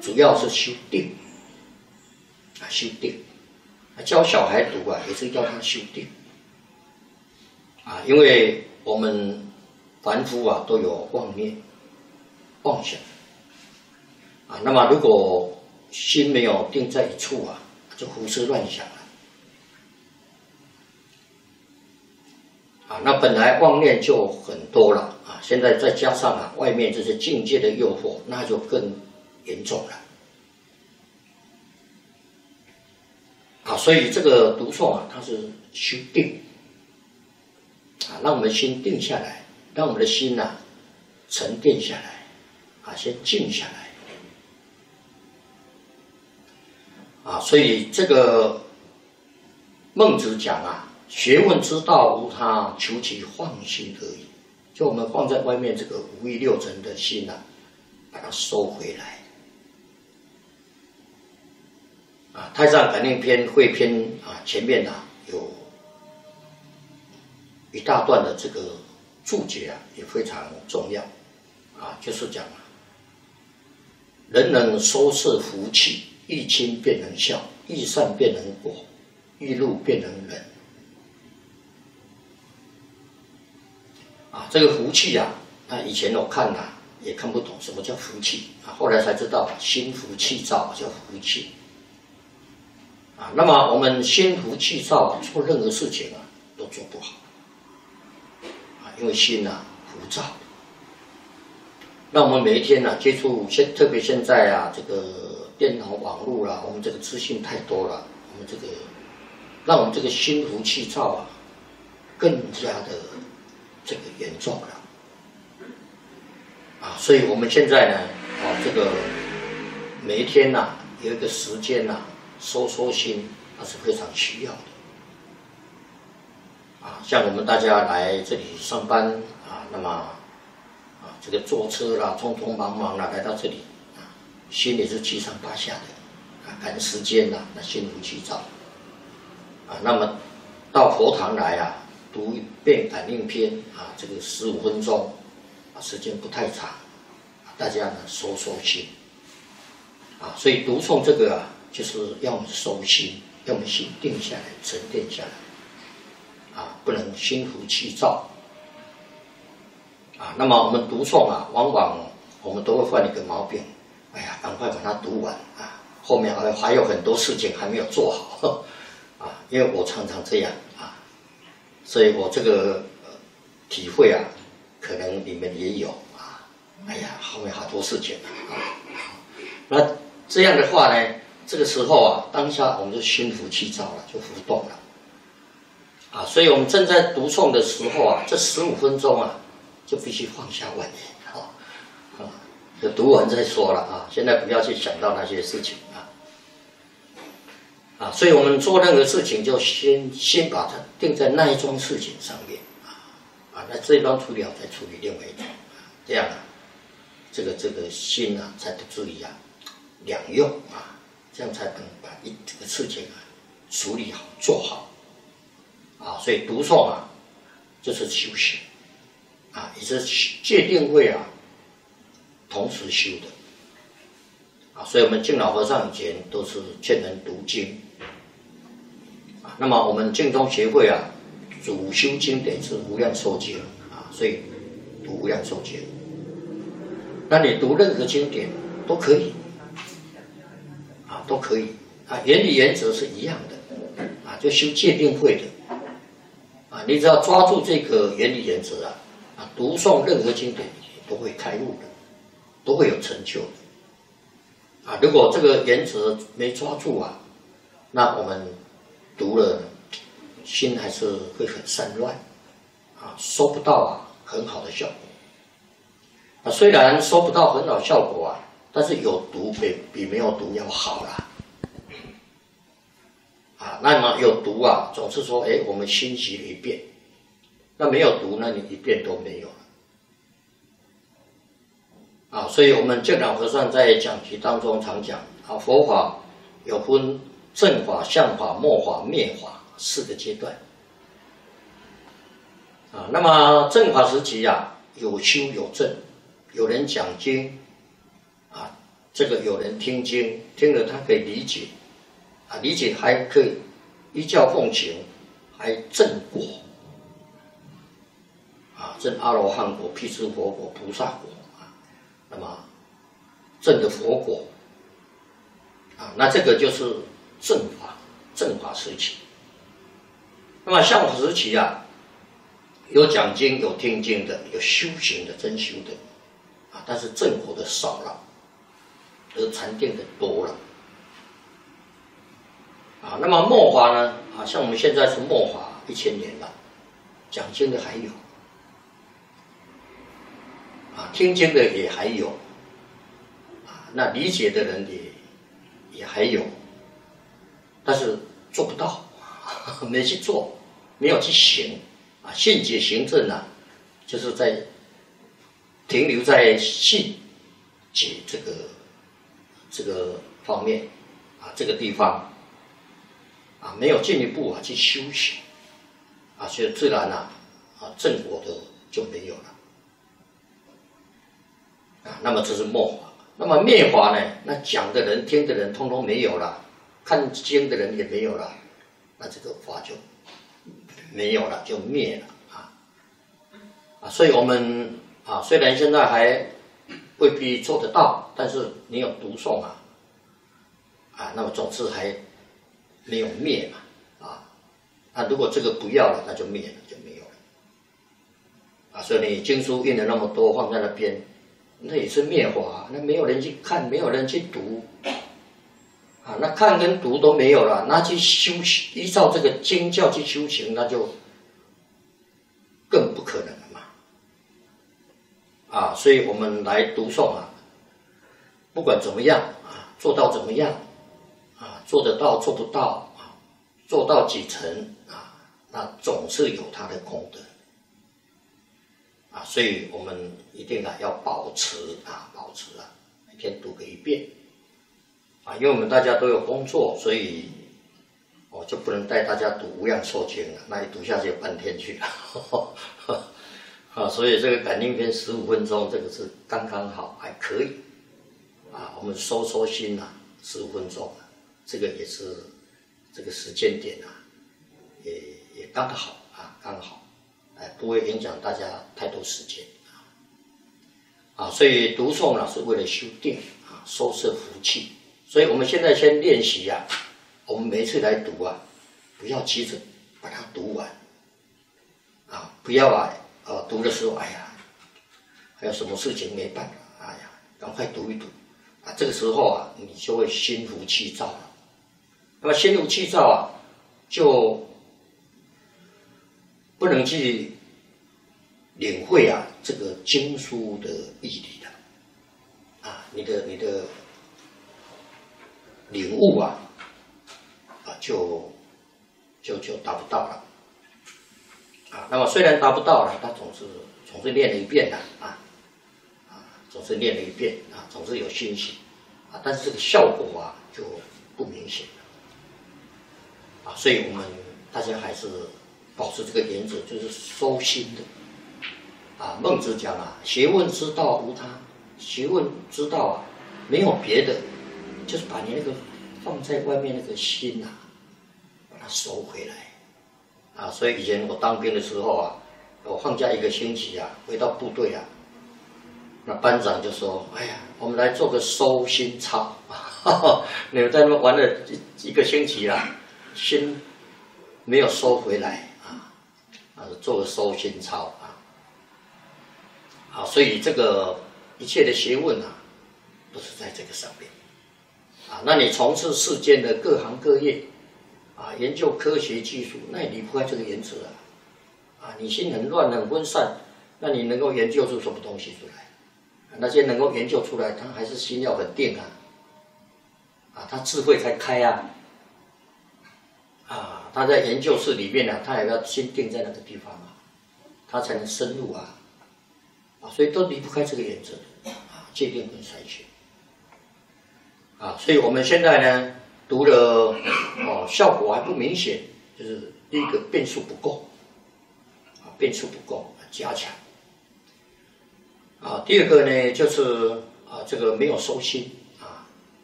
主要是修定啊，修定。教小孩读啊，也是要他修定啊，因为我们凡夫啊都有妄念、妄想啊，那么如果心没有定在一处啊，就胡思乱想了啊，那本来妄念就很多了啊，现在再加上啊外面这些境界的诱惑，那就更严重了。啊，所以这个读诵啊，它是修定啊，让我们心定下来，让我们的心啊沉淀下来啊，先静下来啊。所以这个孟子讲啊，学问之道无他，求其放心而已。就我们放在外面这个五欲六尘的心啊，把它收回来。啊，《太上感应篇》汇篇啊，前面啊有一大段的这个注解啊，也非常重要啊，就是讲啊，人能收摄福气，欲亲便能孝，欲善便能果，欲怒便能忍。啊，这个福气啊，那以前我看啊也看不懂什么叫福气啊，后来才知道心浮气躁叫福气。啊，那么我们心浮气躁啊，做任何事情啊都做不好啊，因为心啊浮躁。那我们每一天呢、接触特别现在啊，这个电脑网络啦，我们这个资讯太多了，我们这个让我们这个心浮气躁啊，更加的这个严重了啊，所以我们现在呢，啊，这个每一天呐、有一个时间呐。收心，那是非常需要的啊。像我们大家来这里上班啊，那么啊，这个坐车啦，匆匆忙忙啦，来到这里啊，心里是七上八下的啊，赶时间啦，那心浮气躁啊。那么到佛堂来啊，读一遍感应篇啊，这个15分钟啊，时间不太长，大家呢收心啊。所以读诵这个啊。就是要我们收心，要我们心定下来、沉淀下来，啊，不能心浮气躁，啊。那么我们读诵啊，往往我们都会犯一个毛病，哎呀，赶快把它读完啊，后面还有很多事情还没有做好，啊，因为我常常这样啊，所以我这个体会啊，可能你们也有啊，哎呀，后面好多事情啊，那这样的话呢？这个时候啊，当下我们就心浮气躁了，就浮动了，啊，所以我们正在读诵的时候啊，这15分钟啊，就必须放下妄念，就读完再说了啊，现在不要去想到那些事情啊，所以我们做任何事情就先把它定在那一桩事情上面啊，那这一桩处理好再处理另外一桩，这样啊，这个心啊才不至于啊两用啊。这样才能把这个事情啊处理好、做好啊。所以读诵啊，就是修行啊，也是戒定慧啊同时修的啊。所以我们敬老和尚以前都是劝人读经啊。那么我们净宗协会啊，主修经典是无量寿经啊，所以读无量寿经。那你读任何经典都可以。都可以啊，原理原则是一样的啊，就修戒定慧的啊，你只要抓住这个原理原则啊，读诵任何经典都会开悟的，都会有成就的啊。如果这个原则没抓住啊，那我们读了心还是会很散乱啊，收不到啊很好的效果啊。虽然收不到很好效果啊。但是有读比没有读要好啦，啊，那么有读啊，总是说，哎，我们新习了一遍，那没有读，那你一遍都没有了，啊，所以我们净老和尚在讲题当中常讲啊，佛法有分正法、相法、末法、灭法4个阶段，啊，那么正法时期啊，有修有证，有人讲经。 这个有人听经，听了他可以理解，啊，理解还可以依教奉行，还正果，啊，证阿罗汉果、辟支佛果、菩萨果啊，那么证的佛果，啊，那这个就是正法时期。那么相法时期啊，有讲经、有听经的，有修行的、真修的，啊，但是正果的少了，而禅定的多了。啊，那么末法呢？啊，像我们现在是末法1000年了，讲经的还有，啊，听经的也还有，啊，那理解的人也还有，但是做不到，没去做，没有去行，啊，信解行证啊，就是在停留在信解这个方面，啊，这个地方。啊，没有进一步去修行，啊，所以自然正果的就没有了，啊，那么这是末法。那么灭法呢？那讲的人、听的人，通通没有了，看经的人也没有了，那这个法就没有了，就灭了啊。所以我们啊，虽然现在还未必做得到，但是你有读诵啊，那么总是还没有灭嘛，啊，那如果这个不要了，那就灭了，就没有了，啊，所以你经书印了那么多放在那边，那也是灭法，那没有人去看，没有人去读，啊，那看跟读都没有了，那去修行，依照这个经教去修行，那就更不可能了嘛，啊，所以我们来读诵啊，不管怎么样啊，做到怎么样。啊，做得到做不到啊，做到几成啊，那总是有它的功德啊，所以我们一定要保持啊，每天读个1遍啊，因为我们大家都有工作，所以我就不能带大家读无量寿经了，那一读下去半天去了啊，所以这个感应篇15分钟，这个是刚刚好，还可以啊，我们收心15分钟。这个也是这个时间点也刚好啊，刚好，不会影响大家太多时间啊。所以读诵是为了修定啊，收摄福气。所以我们现在先练习啊，我们每一次来读啊，不要急着把它读完啊，不要读的时候，哎呀，还有什么事情没办法，哎呀，赶快读一读啊，这个时候啊，你就会心浮气躁了。那么心浮气躁就不能去领会这个经书的义理了啊，你的领悟就达不到了啊。那么虽然达不到了，他总是练了1遍总是练了1遍总是有欣喜啊，但是这个效果就不明显了。所以我们大家还是保持这个原则，就是收心的孟子讲学问之道无他，学问之道没有别的，就是把你那个放在外面那个心把它收回来所以以前我当兵的时候我放假1个星期回到部队那班长就说：“哎呀，我们来做个收心操你们在那边玩了1个星期心没有收回来做个收心操所以这个一切的学问都是在这个上面那你从事世间的各行各业研究科学技术，那也离不开这个原则你心很乱很分散，那你能够研究出什么东西出来？那些能够研究出来，他还是心要很定他智慧才开他在研究室里面他也要心定在那个地方他才能深入所以都离不开这个原则戒定跟筛选所以我们现在呢读了效果还不明显，就是第一个变数不够加强第二个呢就是这个没有收心